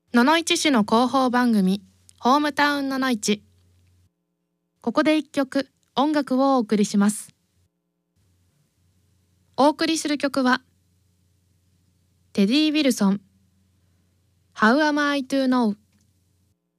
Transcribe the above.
野々市市の広報番組ホームタウン野々市。ここで一曲音楽をお送りします。お送りする曲はテディ・ウィルソン How am I to know